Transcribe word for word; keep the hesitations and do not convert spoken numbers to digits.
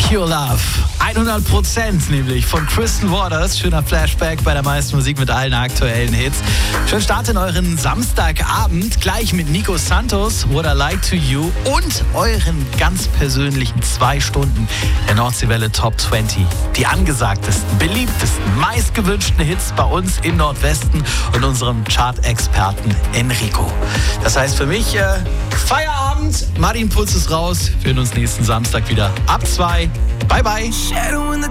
Pure Love. hundert Prozent nämlich von Kristen Waters. Schöner Flashback bei der meisten Musik mit allen aktuellen Hits. Schönen Start in euren Samstagabend. Gleich mit Nico Santos, What I Like to You und euren ganz persönlichen zwei Stunden der Nordseewelle Top zwanzig. Die angesagtesten, beliebtesten, meistgewünschten Hits bei uns im Nordwesten und unserem Chart-Experten Enrico. Das heißt für mich, äh, Feierabend. Martin Puls ist raus. Wir sehen uns nächsten Samstag wieder ab zwei. Bye, bye.